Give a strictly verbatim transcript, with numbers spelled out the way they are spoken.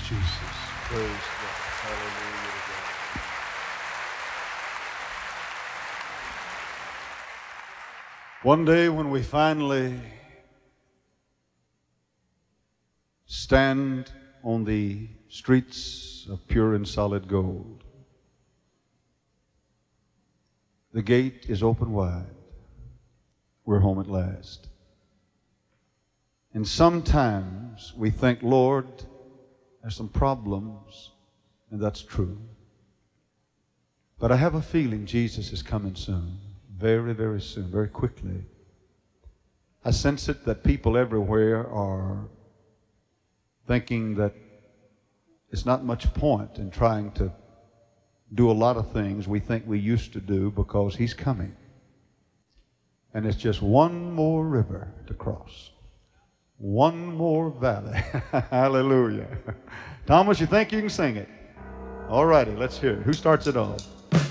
Jesus. Praise God. Hallelujah to God. One day when we finally stand on the streets of pure and solid gold, the gate is open wide. We're home at last. And sometimes we think, Lord, there's some problems, and that's true. But I have a feeling Jesus is coming soon, very, very soon, very quickly. I sense it that people everywhere are thinking that it's not much point in trying to do a lot of things we think we used to do because He's coming. And it's just one more river to cross. One more valley. Hallelujah. Thomas, you think you can sing it? All righty, let's hear it. Who starts it off?